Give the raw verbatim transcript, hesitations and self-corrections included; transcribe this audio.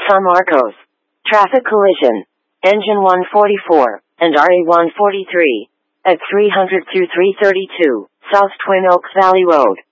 San Marcos. Traffic collision. Engine one forty-four and R E one forty-three at three hundred to three thirty-two South Twin Oaks Valley Road.